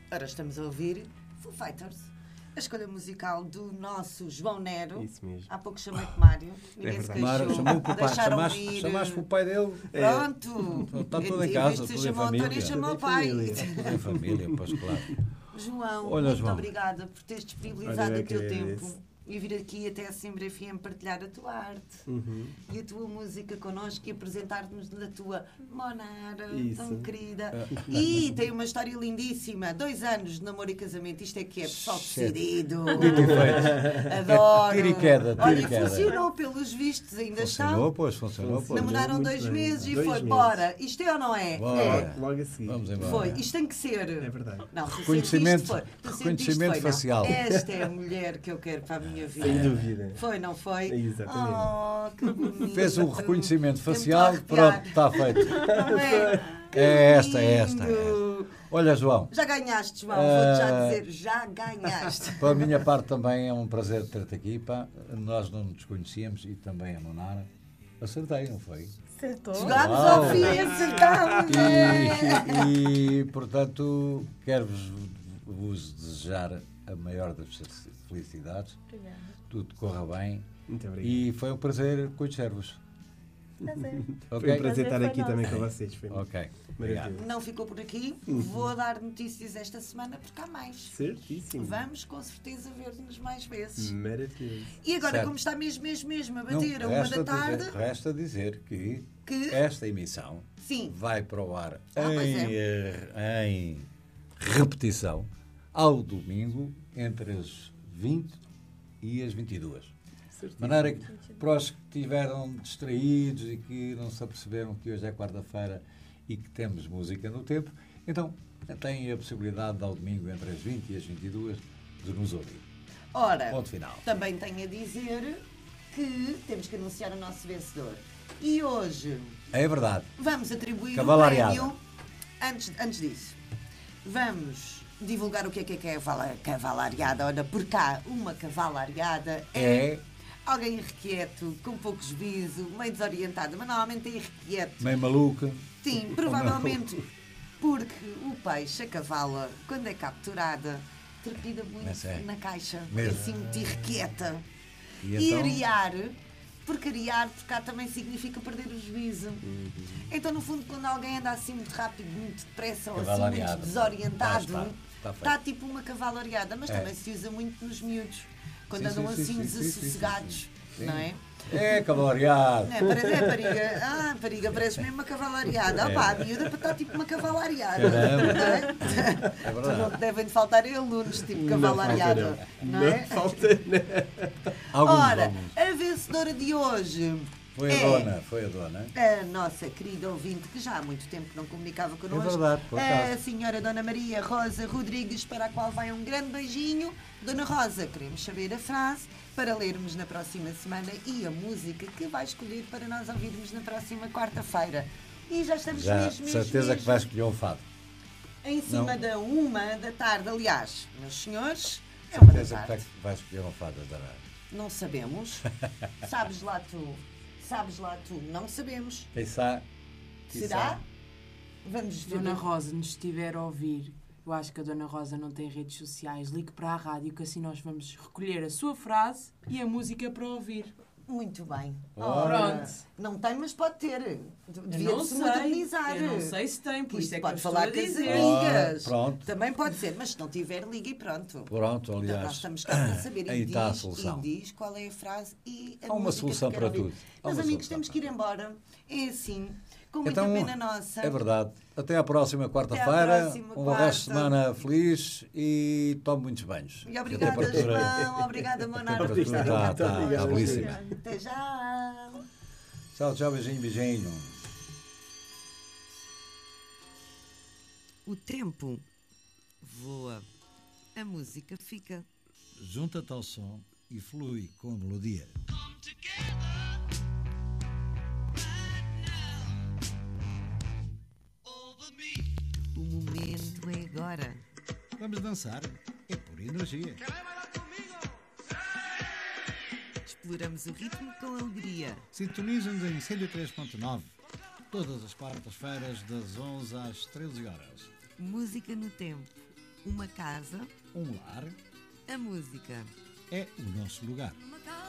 Ora, estamos a ouvir Foo Fighters, a escolha musical do nosso João Nero. Isso mesmo. Há pouco chamei-te Mário, ninguém se verdade. queixou. Chamou o pai, Deixaram-me ir. chamaste o pai dele. Pronto. Está tudo em casa, Em vez de tudo em chamar o António, família. chamou o Tudo em pai. família. Tudo em família, pois claro. João, Olha, muito João. obrigada por teres disponibilizado Olha, eu o teu que tempo agradeço. e vir aqui até a Simbra FM partilhar a tua arte e a tua música connosco e apresentar-nos na tua Monara, Isso. tão querida. E tem uma história lindíssima, 2 anos de namoro e casamento, isto é que é pessoal decidido. Dito e feito. Adoro. Tira e queda, tira Olha, e queda. funcionou pelos vistos, ainda Funcionou, estão. pois, funcionou, pois. Namoraram Muito 2 bem. meses e 2 foi, meses. bora. Isto é ou não é? Bora. É. Logo a seguir. Vamos embora. Foi, isto tem que ser. É verdade. Não, tu Reconhecimento- sentiste, foi. Tu reconhecimento sentiste, foi, facial. não. Esta é a mulher que eu quero para a minha vida. Sem dúvida. Foi, não foi? Exatamente. Oh, que bonito. Fez o reconhecimento Tem-me facial, a arrepiar. pronto, está feito. Não é? Que É esta, é esta, é lindo. Olha, João, Já ganhaste, João. Vou-te já dizer, já ganhaste. para a minha parte também é um prazer ter-te aqui, pá. Nós não nos conhecíamos e também a Monara. Acertei, não foi? Acertou. Jogámos Uau. ao fim e acertámos. E, portanto, quero-vos desejar a maior das felicidades. Obrigada. Tudo corra bem. Muito obrigado. E foi um prazer conhecer-vos. Prazer. Foi um Ok? prazer estar Foi aqui nosso. também com vocês. Foi Ok. maravilhoso. Não ficou por aqui. Vou dar notícias esta semana porque há mais. Certíssimo. Vamos com certeza ver-nos mais vezes. Maravilhoso. E agora, Certo. como está mesmo a Não, bater a 1 da tarde, resta dizer que que esta emissão sim, vai para o ar pois em repetição ao domingo entre as 20 e as 22. De maneira que para os que estiveram distraídos e que não se aperceberam que hoje é quarta-feira e que temos música no tempo, então têm a possibilidade de ao domingo entre as 20 e as 22 de nos ouvir. ora, Ponto final. também tenho a dizer que temos que anunciar o nosso vencedor. E hoje É verdade. vamos atribuir Cavalariada. o prémio. Antes disso, vamos divulgar o que é a cavalariada. Olha, por cá, uma cavalariada É alguém irrequieto, com pouco juízo, meio desorientado, mas normalmente é irrequieto. meio maluca. Sim, provavelmente porque o peixe, a cavala, quando é capturada, trepida muito Mas é. na caixa, Mesmo. assim muito irrequieta. E E então? arear, porque arear por cá também significa perder o juízo. Então, no fundo, quando alguém anda assim muito rápido, muito depressa ou assim Cavalariada. muito desorientado, Está feito. está tipo uma cavalariada, mas É. também se usa muito nos miúdos, quando Sim, andam sim, assim sim, sim, sim, desassossegados, sim. não é? É cavalariado. Não, é pariga. Ah, pariga, parece mesmo uma cavalariada. Ah, pá, a miúda está tipo uma cavalariada. Caramba. Não é? É verdade. Não devem de faltar alunos tipo cavalariada. Não é? Não falta, não. Alguns, Ora, alguns. a vencedora de hoje Foi a dona. a nossa querida ouvinte, que já há muito tempo não comunicava connosco. É verdade, por a acaso. senhora Dona Maria Rosa Rodrigues, para a qual vai um grande beijinho. Dona Rosa, queremos saber a frase para lermos na próxima semana e a música que vai escolher para nós ouvirmos na próxima quarta-feira. E já estamos Já, mesmo certeza que vai escolher um fado. em cima Não. da 1 da tarde. Aliás, meus senhores, é 1 da Certeza que tarde. vai escolher um fado, Dona. Não sabemos. Sabes lá tu, não sabemos. Quem sabe? Será? Vamos ver. Dona Rosa nos estiver a ouvir, eu acho que a Dona Rosa não tem redes sociais, ligue para a rádio que assim nós vamos recolher a sua frase e a música para ouvir. Muito bem. Ora. Pronto. Não tem, mas pode ter. Eu Devia-se modernizar. eu não sei se tem, por Isto isso é que pode eu estou falar a com as dizer. amigas. Pronto. Também pode ser, mas se não tiver, liga e pronto. Pronto, Então, nós aliás. estamos cá para saber. Aí E está a diz, solução. e diz qual é a frase e a Há uma música solução que quer para ouvir. tudo. Há Meus uma amigos, solução temos que ir embora. É assim, com muita Então, pena nossa. é verdade. Até à próxima Até à quarta-feira. próxima Um resto de quarta. semana feliz e tome muitos banhos. E obrigada, João. Obrigada, Monara. por Obrigado. estar Tá, aqui. tá, obrigado. belíssima. Até já. Tchau, tchau, beijinho, beijinho. O tempo voa, a música fica. Junta-te ao som e flui com a melodia. O momento é agora. Vamos dançar. É por energia. Exploramos o ritmo com alegria. Sintoniza-nos em 103.9. Todas as quartas-feiras, das 11 às 13 horas. Música no tempo. Uma casa, Um lar a música. é o nosso lugar. Uma casa